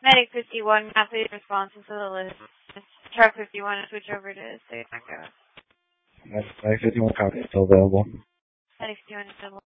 Medic 51, not please responses to the list. Truck 51, switch over to State Echo. Medic 51 copy, still available. Medic 51 is still